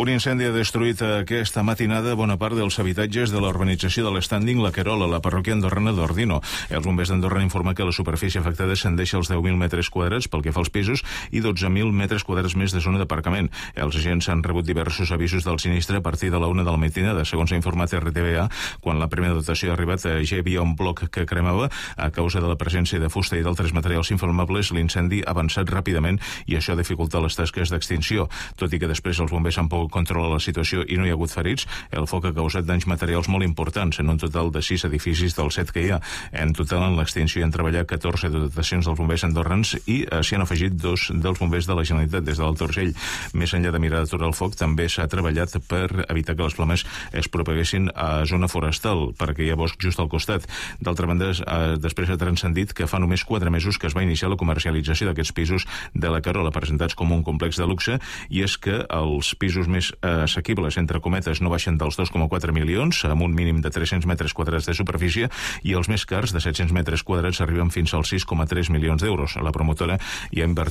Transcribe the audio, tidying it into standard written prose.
Un incendi ha destruït aquesta matinada bona part dels habitatges de la urbanització de l'Standing La Querola, a la parròquia andorrana d'Ordino. Els bombers d'Andorra han informat que la superfície afectada ascendeix als 10.000 metres quadrats pel que fa als pisos i 12.000 metres quadrats més de zona d'aparcament. Els agents han rebut diversos avisos del sinistre a partir de la 1 de la matinada. Segons ha informat RTVA, quan la primera dotació ha arribat ja hi havia un bloc que cremava. A causa de la presència de fusta i d'altres materials inflamables, l'incendi ha avançat ràpidament i això dificulta les tasques d'extinció. Tot i que després els bombers han pogut controlar la situació i no hi ha hagut ferits, el foc ha causat danys materials molt importants en un total de 6 edificis dels 7 que hi ha. En total, en l'extinció hi han treballat 14 dotacions dels bombers andorrans i s'hi han afegit 2 dels bombers de la Generalitat des de l'Alt Urgell. Més enllà de mirar d'aturar el foc, també s'ha treballat per evitar que les flames es propaguessin a zona forestal, perquè hi ha bosc just al costat. D'altra banda, després ha transcendit que fa només 4 mesos que es va iniciar la comercialització d'aquests pisos de la Querola, presentats com un complex de luxe, i és que els pisos més assequibles, entre cometes, no baixen dels 2,4 milions, amb un mínim de 300 metres quadrats de superfície, i els més cars, de 700 metres quadrats, arriben fins als 6,3 milions d'euros. La promotora hi ha invertit